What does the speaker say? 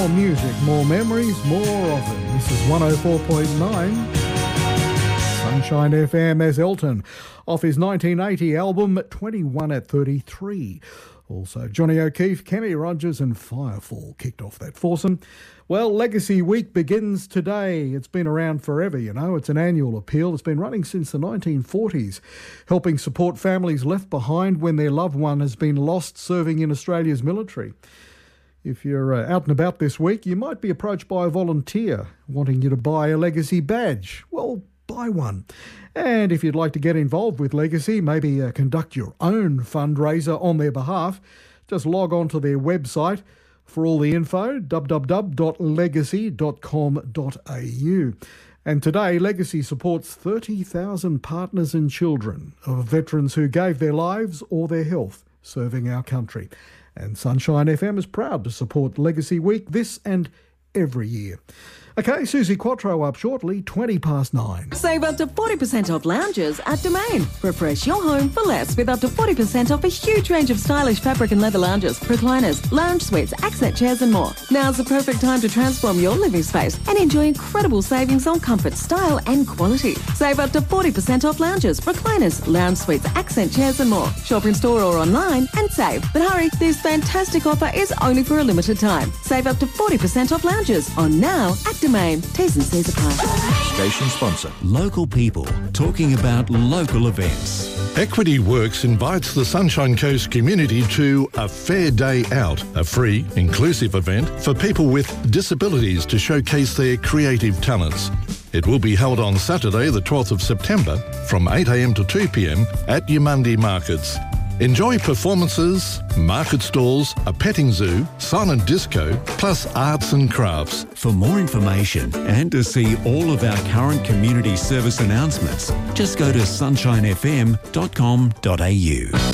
More music, more memories, more of them. This is 104.9 Sunshine FM. There's Elton off his 1980 album 21 at 33. Also, Johnny O'Keefe, Kenny Rogers and Firefall kicked off that foursome. Well, Legacy Week begins today. It's been around forever, you know. It's an annual appeal. It's been running since the 1940s, helping support families left behind when their loved one has been lost serving in Australia's military. If you're out and about this week, you might be approached by a volunteer wanting you to buy a Legacy badge. Well, buy one. And if you'd like to get involved with Legacy, maybe conduct your own fundraiser on their behalf, just log on to their website for all the info, www.legacy.com.au. And today, Legacy supports 30,000 partners and children of veterans who gave their lives or their health serving our country. And Sunshine FM is proud to support Legacy Week this and every year. Okay, Susie Quattro up shortly, 9:20. Save up to 40% off lounges at Domain. Refresh your home for less with up to 40% off a huge range of stylish fabric and leather lounges, recliners, lounge suites, accent chairs and more. Now's the perfect time to transform your living space and enjoy incredible savings on comfort, style and quality. Save up to 40% off lounges, recliners, lounge suites, accent chairs and more. Shop in store or online and save. But hurry, this fantastic offer is only for a limited time. Save up to 40% off lounges on now at Domain. T's and C's apply. Station sponsor. Local people talking about local events. Equity Works invites the Sunshine Coast community to A Fair Day Out, a free, inclusive event for people with disabilities to showcase their creative talents. It will be held on Saturday, the 12th of September, from 8 a.m. to 2 p.m. at Yamundi Markets. Enjoy performances, market stalls, a petting zoo, silent disco, plus arts and crafts. For more information and to see all of our current community service announcements, just go to sunshinefm.com.au.